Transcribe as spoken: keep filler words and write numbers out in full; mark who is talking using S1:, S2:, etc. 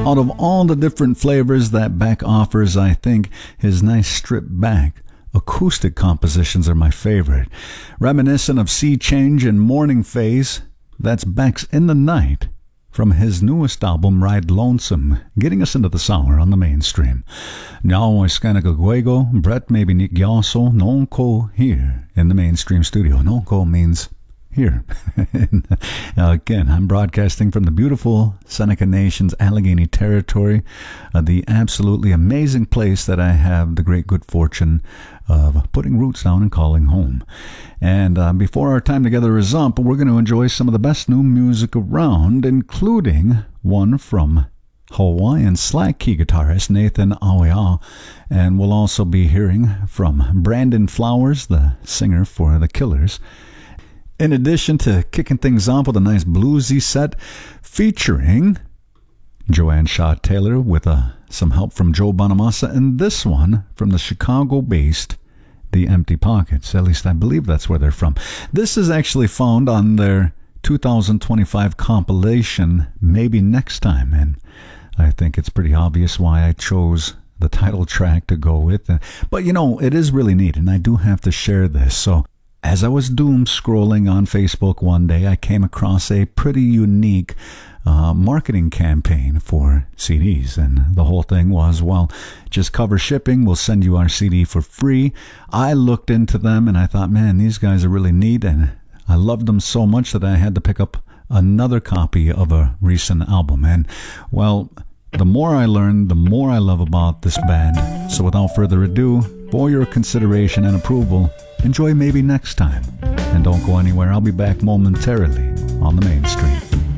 S1: Out of all the different flavors that Beck offers, I think his nice stripped back acoustic compositions are my favorite. Reminiscent of Sea Change and Morning Phase, that's Beck's In the Night from his newest album, Ride Lonesome, getting us into the summer on the mainstream. Now, Escanagaguego, Brett maybe Nigyaso, Nonko here in the mainstream studio. Nonko means here. And, uh, again, I'm broadcasting from the beautiful Seneca Nation's Allegheny territory, uh, the absolutely amazing place that I have the great good fortune of putting roots down and calling home. And uh, before our time together is up, we're going to enjoy some of the best new music around, including one from Hawaiian slack key guitarist Nathan Awea, and we'll also be hearing from Brandon Flowers, the singer for The Killers. In addition to kicking things off with a nice bluesy set featuring Joanne Shaw Taylor with uh, some help from Joe Bonamassa, and this one from the Chicago-based The Empty Pockets. At least I believe that's where they're from. This is actually found on their two thousand twenty-five compilation, Maybe Next Time, and I think it's pretty obvious why I chose the title track to go with. But, you know, it is really neat, and I do have to share this. So, as I was doom scrolling on Facebook one day, I came across a pretty unique uh, marketing campaign for C Ds. And the whole thing was, well, just cover shipping. We'll send you our C D for free. I looked into them and I thought, man, these guys are really neat. And I loved them so much that I had to pick up another copy of a recent album. And, well, the more I learn, the more I love about this band. So without further ado, for your consideration and approval, enjoy Maybe Next Time. And don't go anywhere. I'll be back momentarily on the main street.